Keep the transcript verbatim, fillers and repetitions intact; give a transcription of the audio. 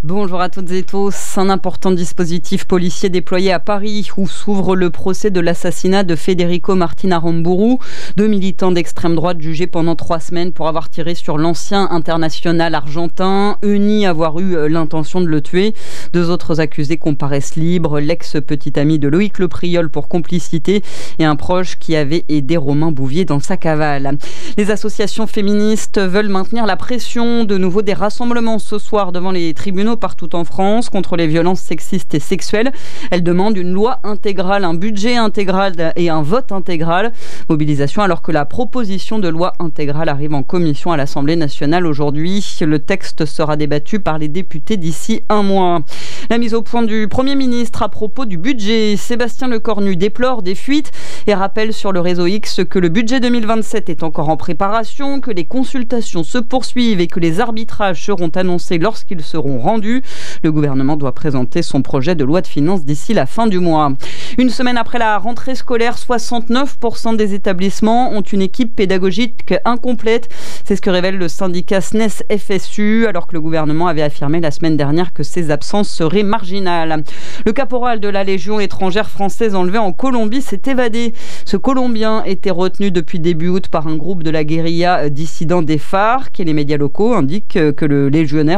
Bonjour à toutes et tous. Un important dispositif policier déployé à Paris où s'ouvre le procès de l'assassinat de Federico Martin Aramburu, deux militants d'extrême droite jugés pendant trois semaines pour avoir tiré sur l'ancien international argentin, eux nient avoir eu l'intention de le tuer. Deux autres accusés comparaissent libres, l'ex-petit ami de Loïc Le Priol pour complicité et un proche qui avait aidé Romain Bouvier dans sa cavale. Les associations féministes veulent maintenir la pression. De nouveau des rassemblements ce soir devant les tribunaux partout en France contre les violences sexistes et sexuelles. Elle demande une loi intégrale, un budget intégral et un vote intégral. Mobilisation alors que la proposition de loi intégrale arrive en commission à l'Assemblée nationale aujourd'hui. Le texte sera débattu par les députés d'ici un mois. La mise au point du Premier ministre à propos du budget. Sébastien Lecornu déplore des fuites et rappelle sur le réseau X que le budget deux mille vingt-sept est encore en préparation, que les consultations se poursuivent et que les arbitrages seront annoncés lorsqu'ils seront rendus. Le gouvernement doit présenter son projet de loi de finances d'ici la fin du mois. Une semaine après la rentrée scolaire, soixante-neuf pour cent des établissements ont une équipe pédagogique incomplète. C'est ce que révèle le syndicat S N E S F S U, alors que le gouvernement avait affirmé la semaine dernière que ces absences seraient marginales. Le caporal de la Légion étrangère française enlevé en Colombie s'est évadé. Ce Colombien était retenu depuis début août par un groupe de la guérilla dissident des FARC et les médias locaux indiquent que le légionnaire